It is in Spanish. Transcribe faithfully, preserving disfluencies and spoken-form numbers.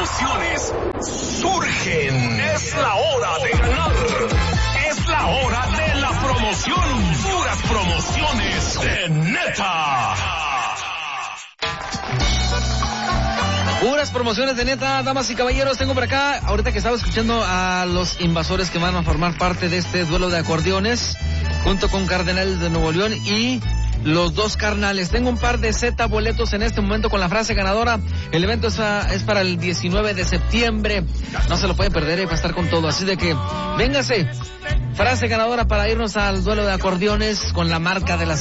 promociones surgen. Es la hora de ganar. Es la hora de la promoción. Puras promociones de Neta. Puras promociones de Neta, damas y caballeros. Tengo por acá, ahorita que estaba escuchando a los invasores que van a formar parte de este duelo de acordeones, junto con Cardenales de Nuevo León y los dos carnales. Tengo un par de Z boletos en este momento con la frase ganadora. El evento es, a, es para el diecinueve de septiembre. No se lo puede perder, eh, va a estar con todo. Así de que, véngase. Frase ganadora para irnos al duelo de acordeones con la marca de la